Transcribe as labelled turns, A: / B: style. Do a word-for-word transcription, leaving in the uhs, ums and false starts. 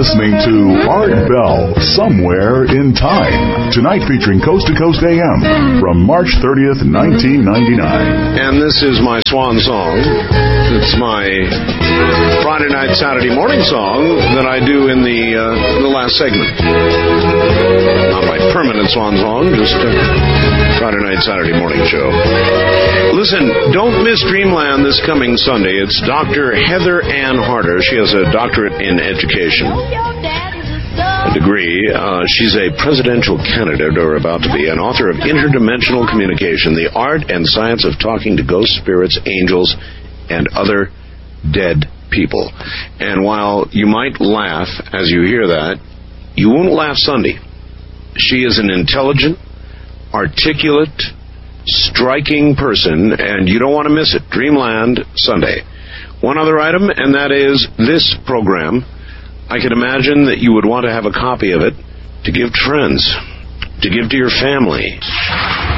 A: listening to Art Bell, Somewhere in Time. Tonight featuring Coast to Coast A M from March thirtieth, nineteen ninety-nine.
B: And this is my swan song. It's my Friday night, Saturday morning song that I do in the uh, the last segment. Not my permanent swan song, just uh, Friday night, Saturday morning show. Listen, don't miss Dreamland this coming Sunday. It's Doctor Heather Ann Harder. She has a doctorate in education, a degree. Uh, she's a presidential candidate, or about to be, an author of Interdimensional Communication, the art and science of talking to ghosts, spirits, angels, and other dead people. And while you might laugh as you hear that, you won't laugh Sunday. She is an intelligent, articulate, striking person, and you don't want to miss it. Dreamland Sunday. One other item, and that is this program. I can imagine that you would want to have a copy of it to give to friends, to give to your family.